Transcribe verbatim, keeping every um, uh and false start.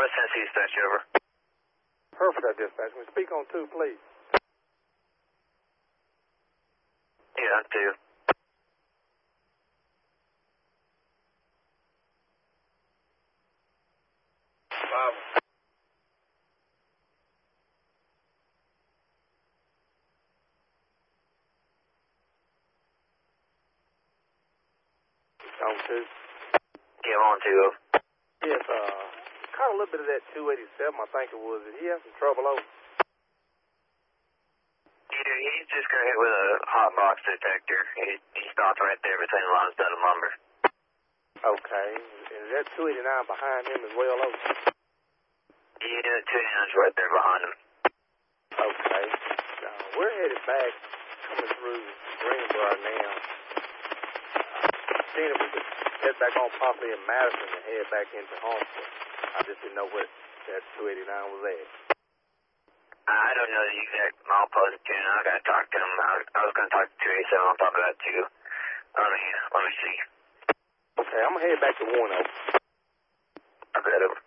West Tennessee dispatch, over. Perfect, dispatch. Can we speak on two, please? Yeah, on two. Five. On two. Yeah, I'm on two, over. Yes, uh, caught a little bit of that two eighty-seven, I think it was. Did he have some trouble, over? Yeah, he just got hit with a hot box detector. He, he stopped right there between the lines of lumber. Okay. Is that two eighty-nine behind him as well, over? Yeah, two eighty-nine's right there behind him. Okay. Uh, we're headed back, coming through Greenbrier now. Uh, seeing if we could head back on properly in Madison and head back into Homestead. I just didn't know what that two eighty-nine was at. I don't know the exact milepost, too. I got to talk to him. I, I was going to talk to two eighty-seven. I'll talk about two. Let me, let me see. Okay, I'm going to head back to one, over. I bet, over.